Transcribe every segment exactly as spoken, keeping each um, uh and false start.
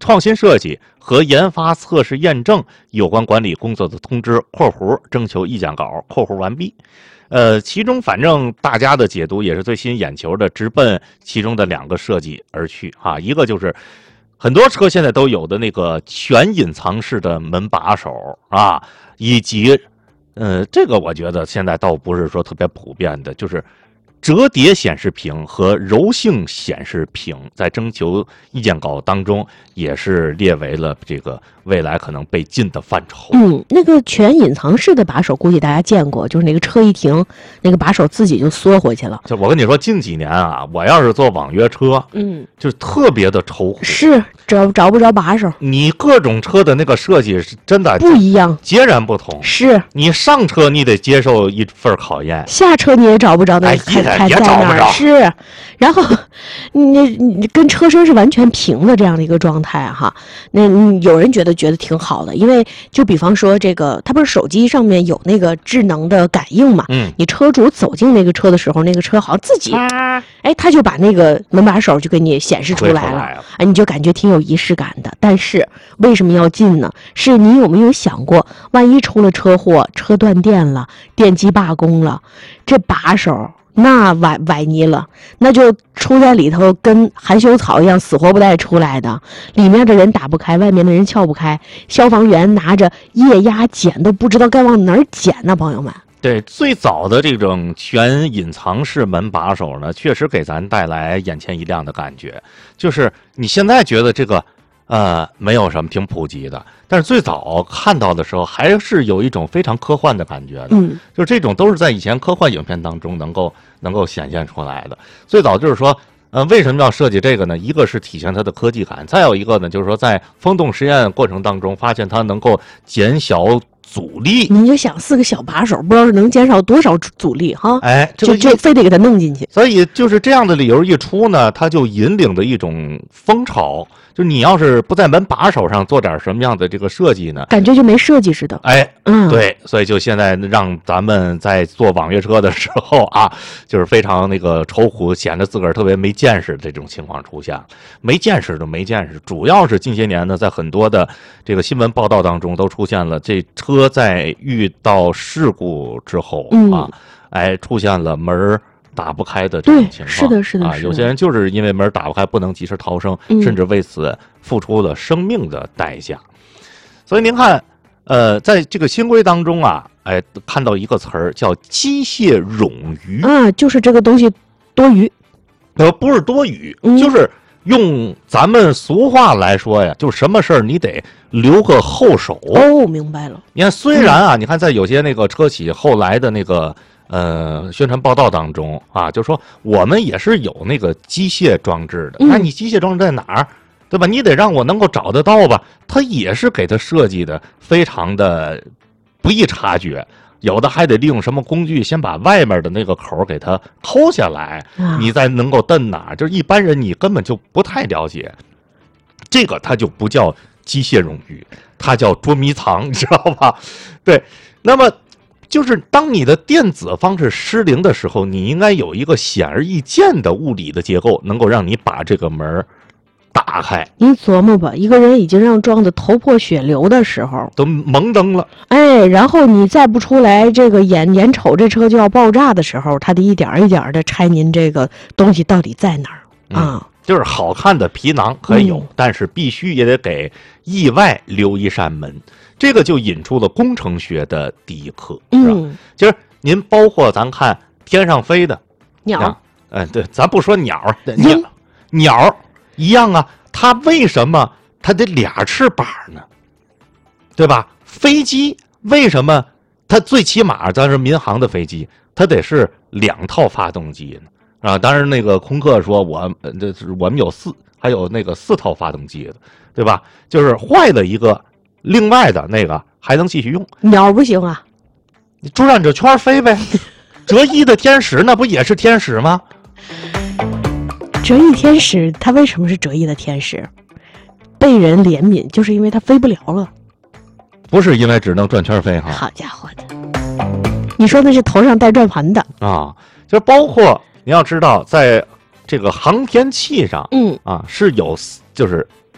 创新设计和研发测试验证有关管理工作的通知（括弧征求意见稿）括弧完毕。呃，其中反正大家的解读也是最吸引眼球的，直奔其中的两个设计而去啊。一个就是很多车现在都有的那个全隐藏式的门把手啊，以及呃，这个我觉得现在倒不是说特别普遍的，就是折叠显示屏和柔性显示屏在征求意见稿当中也是列为了这个未来可能被禁的范畴。 嗯，那个全隐藏式的把手估计大家见过，就是那个车一停，那个把手自己就缩回去了。 就我跟你说，近几年啊，我要是坐网约车， 嗯， 就是特别的愁苦， 是找找不着把手。 你各种车的那个设计是真的不一样， 截然不同。 是你上车你得接受一份考验， 下车你也找不着那个还还在那儿。是，然后你你跟车身是完全平的这样的一个状态哈。那有人觉得觉得挺好的，因为就比方说这个，它不是手机上面有那个智能的感应嘛？ 嗯， 你车主走进那个车的时候，那个车好像自己，哎，他就把那个门把手就给你显示出来了，哎，你就感觉挺有仪式感的。但是为什么要禁呢？是你有没有想过，万一出了车祸，车断电了，电机罢工了，这把手那崴崴泥了，那就出在里头跟含羞草一样，死活不带出来的。里面的人打不开，外面的人撬不开，消防员拿着液压剪都不知道该往哪儿剪呢，朋友们。 对，最早的这种全隐藏式门把手呢，确实给咱带来眼前一亮的感觉。就是你现在觉得这个呃没有什么，挺普及的，但是最早看到的时候还是有一种非常科幻的感觉的。 嗯， 就这种都是在以前科幻影片当中能够能够显现出来的。最早就是说，呃，为什么要设计这个呢？一个是体现它的科技感，再有一个呢，就是说在风洞实验过程当中发现它能够减小阻力。 你就想四个小把手，不知道是能减少多少阻力哈？ 哎， 就就非得给它弄进去。 所以就是这样的理由一出呢，它就引领的一种风潮。就你要是不在门把手上做点什么样的这个设计呢， 感觉就没设计似的。 哎， 嗯， 对，所以就现在让咱们在坐网约车的时候啊，就是非常那个愁苦，显得自个儿特别没见识这种情况出现。没见识就没见识，主要是近些年呢，在很多的这个新闻报道当中都出现了，这车在遇到事故之后啊， 嗯、 哎，出现了门打不开的这种情况。 是的，是的， 啊，有些人就是因为门打不开，不能及时逃生， 嗯、 甚至为此付出了生命的代价。所以您看，呃，在这个新规当中啊，哎，看到一个词儿叫机械冗余啊，就是这个东西多余， 呃，不是多余， 嗯、 就是用咱们俗话来说呀，就是什么事儿你得留个后手。 哦，明白了。 你看，虽然啊，嗯、你看在有些那个车企后来的那个。呃，宣传报道当中啊，就说我们也是有那个机械装置的。那、嗯、你机械装置在哪儿，对吧？你得让我能够找得到吧？它也是给它设计的非常的不易察觉，有的还得利用什么工具，先把外面的那个口给它抠下来， 啊、 你再能够蹬哪儿。就是一般人你根本就不太了解，这个它就不叫机械冗余，它叫捉迷藏，你知道吧？对，那么。就是当你的电子方式失灵的时候，你应该有一个显而易见的物理的结构，能够让你把这个门打开。 你琢磨吧，一个人已经让撞得头破血流的时候， 都蒙灯了， 哎，然后你再不出来，这个眼眼瞅这车就要爆炸的时候，他得一点一点的拆您这个东西到底在哪儿啊？ 嗯，就是好看的皮囊可以有， 嗯、 但是必须也得给意外留一扇门。这个就引出了工程学的第一课，是吧？ 嗯， 就是您包括咱看天上飞的鸟， 嗯，对，咱不说鸟，鸟鸟一样啊，它为什么它得俩翅膀呢？对吧？飞机为什么它最起码咱是民航的飞机，它得是两套发动机呢？啊，当然那个空客说我这是我们有四，还有那个四套发动机的，对吧？就是坏了一个。另外的那个还能继续用， 鸟不行啊， 你转着圈飞呗。折翼的天使那不也是天使吗？ 折翼天使它为什么是折翼的天使？被人怜悯，就是因为它飞不了了。 不是因为只能转圈飞哈。 好家伙的，你说的是头上带转盘的啊？就包括你要知道，在这个航天器上， 嗯啊是有就是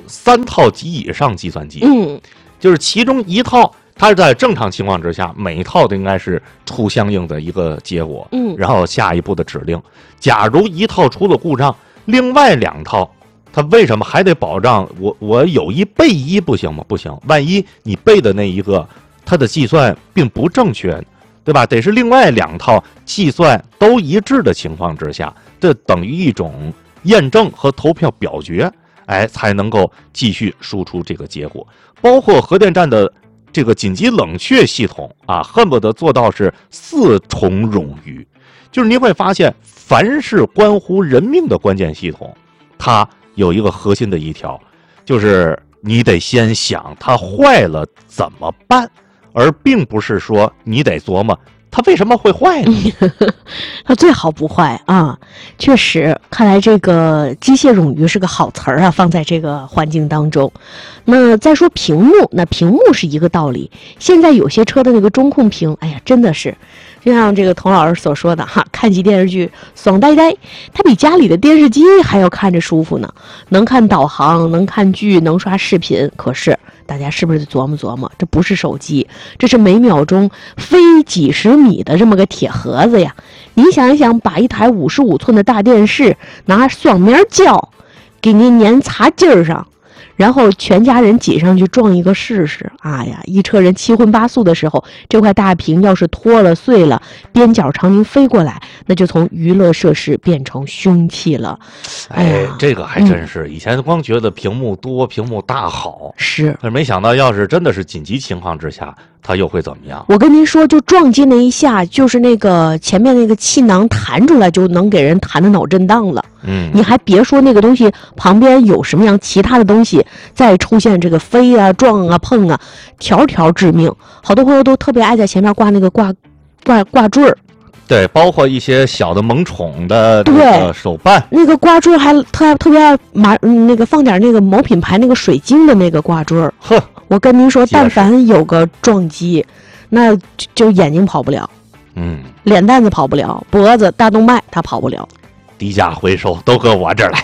三套及以上计算机， 嗯， 就是其中一套它是在正常情况之下，每一套都应该是出相应的一个结果， 嗯， 然后下一步的指令。假如一套出了故障，另外两套它为什么还得保障我我有一备一不行吗？不行，万一你备的那一个它的计算并不正确，对吧？得是另外两套计算都一致的情况之下，这等于一种验证和投票表决，哎，才能够继续输出这个结果。包括核电站的这个紧急冷却系统啊，恨不得做到是四重冗余。就是你会发现，凡是关乎人命的关键系统，它有一个核心的一条，就是你得先想它坏了怎么办，而并不是说你得琢磨它为什么会坏呢？ 它最好不坏啊！确实，看来这个机械冗余是个好词儿啊，放在这个环境当中。那再说屏幕，那屏幕是一个道理。现在有些车的那个中控屏，哎呀，真的是，就像这个童老师所说的哈，看起电视剧爽呆呆，它比家里的电视机还要看着舒服呢。能看导航，能看剧，能刷视频，可是大家是不是琢磨琢磨，这不是手机，这是每秒钟飞几十米的这么个铁盒子呀！你想一想，把一台五十五寸的大电视拿双面胶给您粘茶几儿上，然后全家人挤上去撞一个试试，哎呀，一车人七荤八素的时候，这块大屏要是脱了碎了，边角长宁飞过来，那就从娱乐设施变成凶器了。哎呀， 哎，这个还真是，嗯、以前光觉得屏幕多、屏幕大好， 是， 但是没想到，要是真的是紧急情况之下，它又会怎么样？ 我跟您说，就撞击那一下，就是那个前面那个气囊弹出来，就能给人弹的脑震荡了。 嗯， 你还别说那个东西旁边有什么样其他的东西再出现这个飞啊、撞啊、碰啊，条条致命。好多朋友都特别爱在前面挂那个挂挂挂坠儿。 对，包括一些小的萌宠的那个手办， 那个挂坠还特特别爱买、嗯、那个放点那个某品牌那个水晶的那个挂坠。 呵， 我跟您说，但凡有个撞击，那就就眼睛跑不了， 嗯， 脸蛋子跑不了，脖子、大动脉它跑不了。 低价回收都搁我这儿来。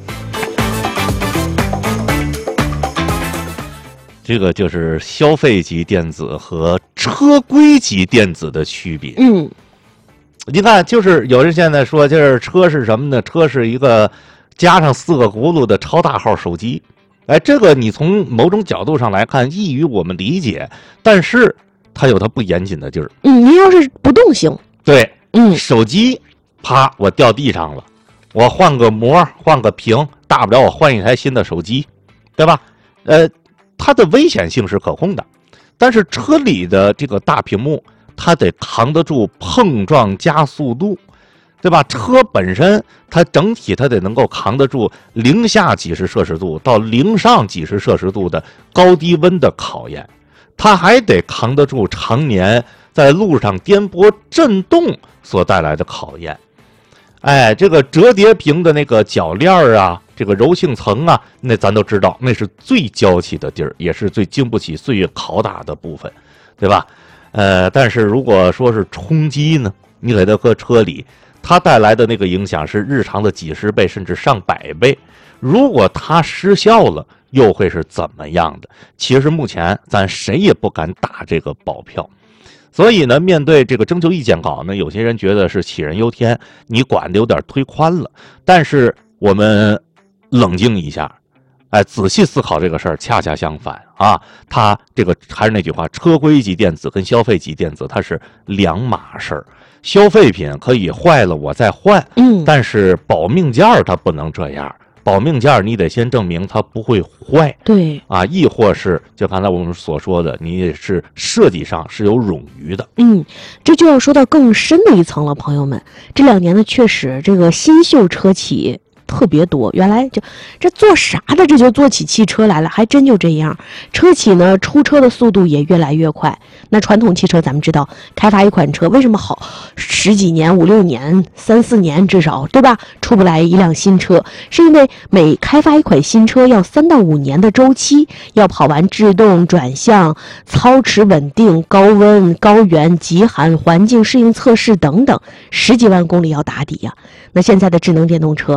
这个就是消费级电子和车规级电子的区别。 嗯。 你看，就是有人现在说，就是车是什么呢？车是一个加上四个轱辘的超大号手机。哎，这个你从某种角度上来看，易于我们理解，但是它有它不严谨的地儿。 嗯，您要是不动性， 对， 嗯， 手机啪，我掉地上了，我换个膜，换个屏，大不了我换一台新的手机，对吧？呃，它的危险性是可控的，但是车里的这个大屏幕，它得扛得住碰撞加速度，对吧？车本身它整体它得能够扛得住零下几十摄氏度到零上几十摄氏度的高低温的考验，它还得扛得住常年在路上颠簸震动所带来的考验。哎，这个折叠屏的那个铰链啊，这个柔性层啊，那咱都知道，那是最娇气的地儿，也是最经不起岁月拷打的部分，对吧？呃，但是如果说是冲击呢，你给它搁车里，它带来的那个影响是日常的几十倍甚至上百倍。如果它失效了，又会是怎么样的？其实目前咱谁也不敢打这个保票。所以呢，面对这个征求意见稿呢，有些人觉得是杞人忧天，你管的有点忒宽了。但是我们冷静一下，哎，仔细思考这个事儿，恰恰相反啊，它这个还是那句话，车规级电子跟消费级电子它是两码事儿。消费品可以坏了我再换， 嗯， 但是保命件儿它不能这样。保命件你得先证明它不会坏， 对啊，亦或是就刚才我们所说的，你也是设计上是有冗余的。 嗯，这就要说到更深的一层了，朋友们。这两年呢，确实这个新秀车企特别多，原来就这做啥的，这就做起汽车来了，还真就这样。车企呢出车的速度也越来越快。那传统汽车咱们知道，开发一款车为什么好十几年、五六年、三四年至少，对吧？出不来一辆新车，是因为每开发一款新车要三到五年的周期，要跑完制动、转向、操持稳定、高温、高原、极寒环境适应测试等等，十几万公里要打底呀、啊。那现在的智能电动车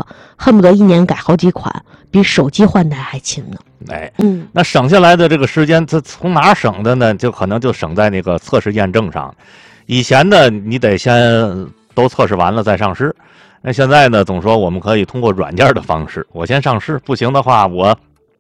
恨不得一年改好几款，比手机换代还勤呢。 哎， 嗯， 那省下来的这个时间，它从哪儿省的呢？就可能就省在那个测试验证上。以前呢，你得先都测试完了再上市。那现在呢，总说我们可以通过软件的方式，我先上市，不行的话我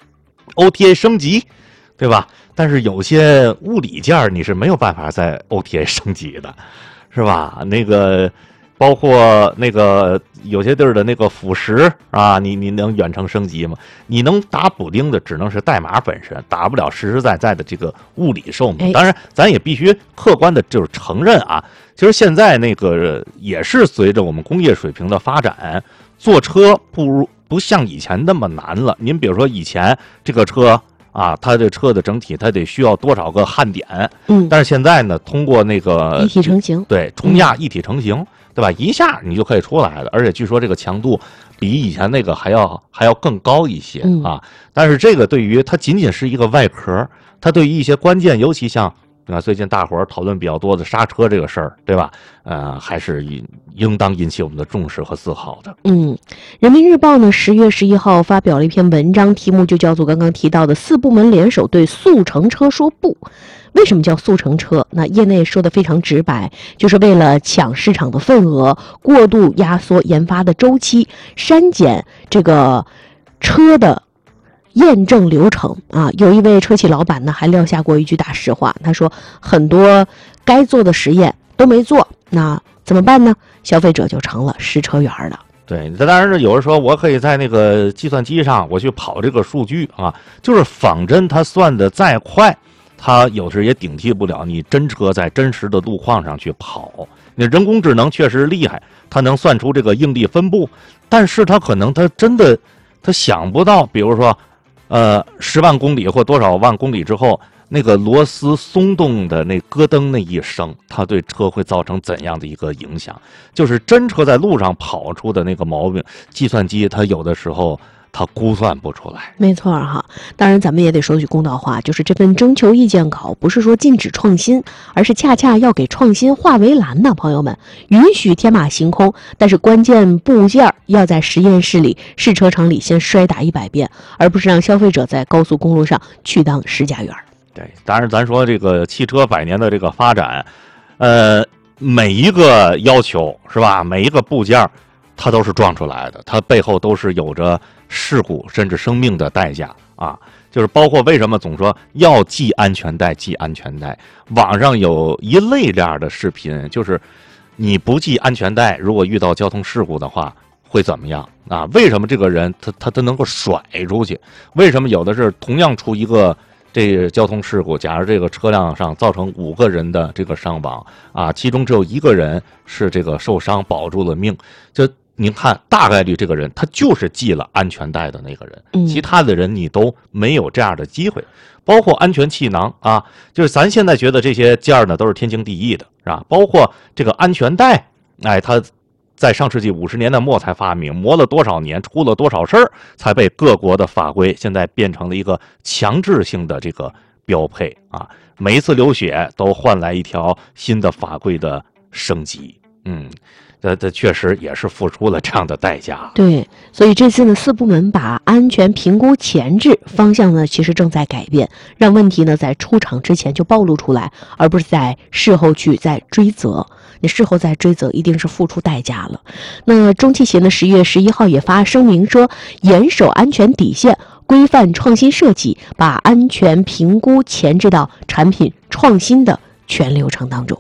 O T A 升级，对吧？但是有些物理件你是没有办法在 O T A 升级的，是吧？那个。包括那个有些地儿的那个腐蚀啊，你你能远程升级吗？你能打补丁的只能是代码本身，打不了实实在在的这个物理寿命。当然，咱也必须客观的就是承认啊，其实现在那个也是随着我们工业水平的发展，做车不如不像以前那么难了。您比如说以前这个车啊，它这车的整体它得需要多少个焊点， 嗯， 但是现在呢，通过那个一体成型， 对，冲压一体成型。对吧？一下你就可以出来了，而且据说这个强度比以前那个还要还要更高一些啊。但是这个对于它仅仅是一个外壳，它对于一些关键，尤其像啊最近大伙儿讨论比较多的刹车这个事儿，对吧？呃，还是应当引起我们的重视和自豪的。 嗯，人民日报呢十月十一号发表了一篇文章，题目就叫做刚刚提到的四部门联手对速成车说不。为什么叫速成车？那业内说的非常直白，就是为了抢市场的份额，过度压缩研发的周期，删减这个车的验证流程啊。有一位车企老板呢，还撂下过一句大实话，他说很多该做的实验都没做，那怎么办呢？消费者就成了试车员了。 对，当然是有人说我可以在那个计算机上我去跑这个数据啊，就是仿真它算的再快，它有时也顶替不了你真车在真实的路况上去跑。你人工智能确实厉害，它能算出这个应力分布，但是它可能它真的它想不到，比如说，呃，十万公里或多少万公里之后，那个螺丝松动的那咯噔那一声，它对车会造成怎样的一个影响？就是真车在路上跑出的那个毛病，计算机它有的时候他估算不出来。 没错哈，当然咱们也得说句公道话，就是这份征求意见稿不是说禁止创新，而是恰恰要给创新画围栏呢。朋友们，允许天马行空，但是关键部件要在实验室里、试车场里先摔打一百遍，而不是让消费者在高速公路上去当试驾员。 对，当然咱说这个汽车百年的这个发展，呃，每一个要求是吧，每一个部件它都是撞出来的，它背后都是有着事故甚至生命的代价啊，就是包括为什么总说要系安全带，系安全带。网上有一类这样的视频，就是你不系安全带，如果遇到交通事故的话会怎么样啊？为什么这个人他他他能够甩出去？为什么有的是同样出一个这个交通事故，假如这个车辆上造成五个人的这个伤亡啊，其中只有一个人是这个受伤保住了命，就您看，大概率这个人他就是系了安全带的那个人，其他的人你都没有这样的机会。包括安全气囊啊，就是咱现在觉得这些件儿呢都是天经地义的，是吧？包括这个安全带，哎，它在上世纪五十年代末才发明，磨了多少年，出了多少事儿，才被各国的法规现在变成了一个强制性的这个标配啊。每一次流血都换来一条新的法规的升级，嗯。这这确实也是付出了这样的代价。 对，所以这次呢，四部门把安全评估前置方向呢，其实正在改变，让问题呢在出厂之前就暴露出来，而不是在事后去再追责。你事后再追责，一定是付出代价了。那中汽协呢，十月十一号也发声明说，严守安全底线，规范创新设计，把安全评估前置到产品创新的全流程当中。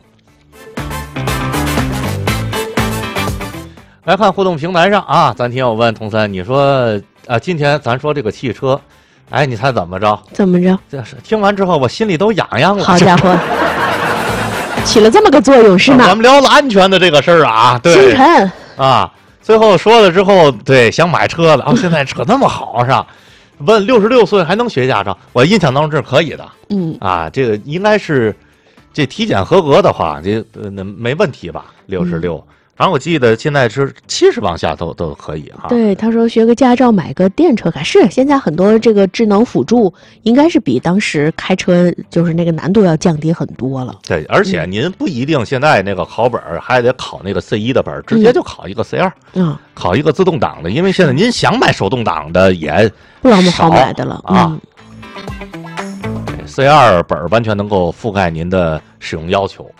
来看互动平台上啊，咱听友问童森，你说啊，今天咱说这个汽车，哎，你猜怎么着？ 怎么着？ 这是听完之后我心里都痒痒了。 好家伙，起了这么个作用是吗？ 我们聊了安全的这个事儿啊，对， 星辰啊，最后说了之后，对，想买车了，哦，现在车那么好上，问六十六岁还能学驾照，我印象当中这是可以的， 嗯， 啊，这个应该是这体检合格的话，这呃那没问题吧？六十六。 反正我记得现在是七十往下都都可以哈。 对，他说学个驾照买个电车卡，是现在很多这个智能辅助应该是比当时开车就是那个难度要降低很多了。 对，而且您不一定现在那个考本还得考那个 C 一的本，直接就考一个 C 二，嗯，考一个自动挡的，因为现在您想买手动挡的也不那么好买的了啊。 嗯、C 二本完全能够覆盖您的使用要求。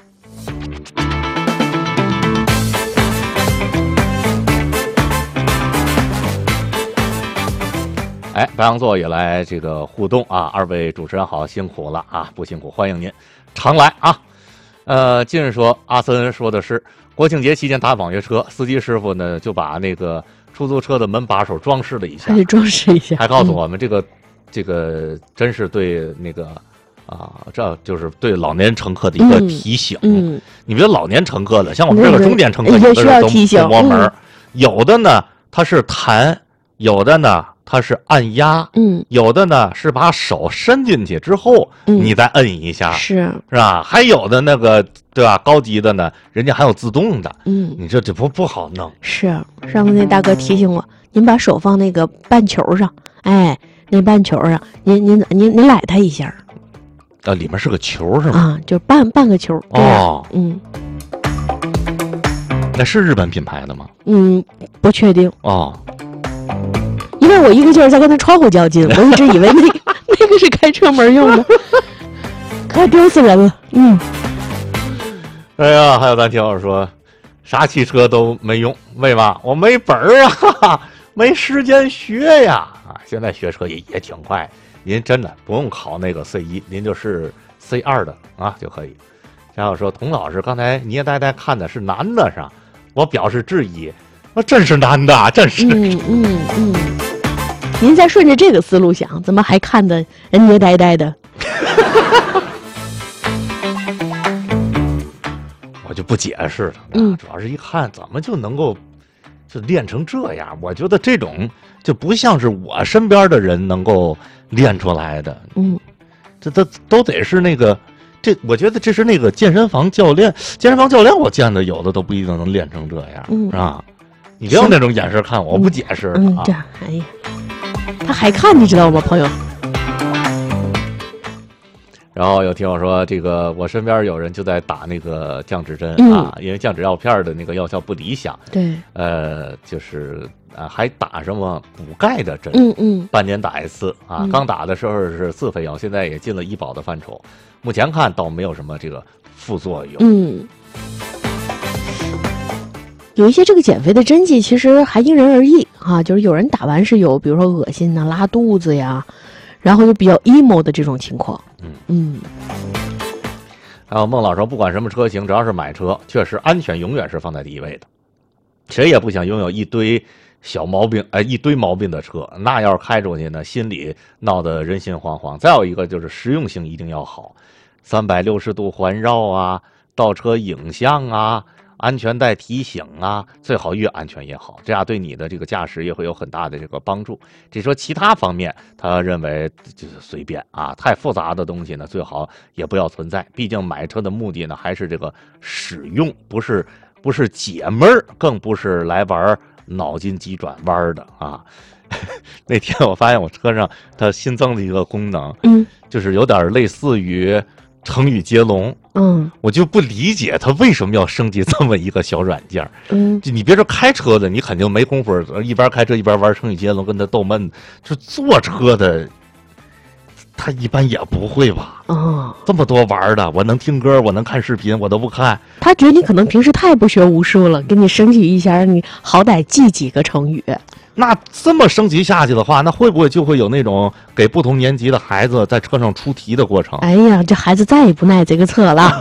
哎，白羊座也来这个互动啊！二位主持人好，辛苦了啊，不辛苦，欢迎您常来啊。呃，近日说阿森说的是国庆节期间打网约车，司机师傅呢就把那个出租车的门把手装饰了一下， 还装饰一下， 还告诉我们这个、嗯、这个真是对那个啊，这就是对老年乘客的一个提醒。嗯，嗯你别老年乘客了，像我们这个中年乘客， 也需要提醒。 摸门、嗯，有的呢它是弹，有的呢。它是按压，嗯，有的呢是把手伸进去之后，嗯、你再摁一下， 是是吧？还有的那个对吧？高级的呢，人家还有自动的，嗯，你这这不不好弄。 是上次那大哥提醒我，您把手放那个半球上，哎，那半球上，您您您您来他一下， 啊，里面是个球是吗？ 啊，就半半个球。 哦， 嗯， 那是日本品牌的吗？ 嗯，不确定。 哦。 因为我一个劲儿在跟他窗户较劲，我一直以为那那个是开车门用的，快丢死人了。嗯， 哎呀，还有咱听友说，啥汽车都没用，为嘛？我没本儿啊，没时间学呀。啊，现在学车也也挺快，您真的不用考那个 C 一，您就是 C 二的啊就可以。然后说，童老师刚才捏呆呆看的是男的上，我表示质疑，那真是男的，真是。 嗯嗯嗯。您再顺着这个思路想，怎么还看的人捏呆呆的？ 我就不解释了，嗯，主要是一看怎么就能够就练成这样？我觉得这种就不像是我身边的人能够练出来的，嗯，这都都得是那个，这我觉得这是那个健身房教练，健身房教练我见的有的都不一定能练成这样，嗯，是吧？你别用那种眼神看我，我不解释了啊！ 这、嗯嗯、哎呀。他还看你知道吗，朋友？ 然后有听我说，这个我身边有人就在打那个降脂针、嗯、啊，因为降脂药片的那个药效不理想。 对， 呃，就是啊，还打什么补钙的针？ 嗯嗯， 半年打一次啊。嗯、刚打的时候是自费药，现在也进了医保的范畴。目前看倒没有什么这个副作用。 嗯。有一些这个减肥的针剂其实还因人而异啊，就是有人打完是有比如说恶心呐、拉肚子呀，然后有比较 emo 的这种情况。嗯嗯。 还有孟老说，不管什么车型，只要是买车，确实安全永远是放在第一位的。谁也不想拥有一堆小毛病，哎，一堆毛病的车，那要是开出去呢，心里闹得人心惶惶。再有一个就是实用性一定要好，三百六十度环绕啊，倒车影像啊。安全带提醒啊，最好越安全越好，这样对你的这个驾驶也会有很大的这个帮助。至于说其他方面，他认为就是随便啊，太复杂的东西呢，最好也不要存在。毕竟买车的目的呢，还是这个使用，不是不是解闷儿，更不是来玩脑筋急转弯的啊。那天我发现我车上它新增了一个功能，嗯，就是有点类似于成语接龙。嗯，我就不理解他为什么要升级这么一个小软件。嗯，就你别说开车的，你肯定没工夫一边开车一边玩成语接龙跟他逗闷。就坐车的，他一般也不会吧？哦，这么多玩的，我能听歌，我能看视频，我都不看。 他觉得你可能平时太不学无术了，给你升级一下，你好歹记几个成语。 那这么升级下去的话，那会不会就会有那种给不同年级的孩子在车上出题的过程？ 哎呀，这孩子再也不耐这个车了。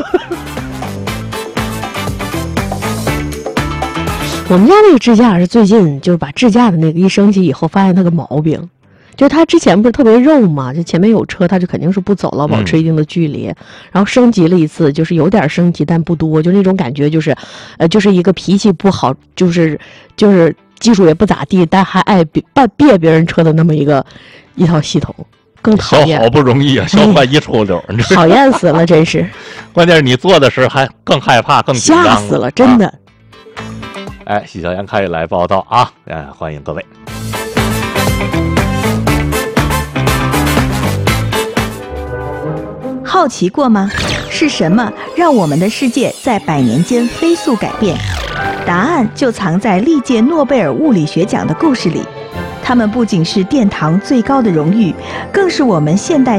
我们家那个支架是最近就是把支架的那个一升级以后，发现它个毛病，就是它之前不是特别肉嘛，就前面有车，它就肯定是不走了，保持一定的距离。嗯、然后升级了一次，就是有点升级，但不多，就那种感觉，就是呃，就是一个脾气不好，就是就是。技术也不咋地，但还爱别别别人车的那么一个一套系统，更讨厌。 好不容易啊，小坏一出溜， 哎、讨厌死了，真是。 关键是你做的时候还更害怕，更紧张， 吓死了，真的。啊哎，喜小阳可以来报道啊，哎，欢迎各位。 好奇过吗？是什么让我们的世界在百年间飞速改变？答案就藏在历届诺贝尔物理学奖的故事里。它们不仅是殿堂最高的荣誉，更是我们现代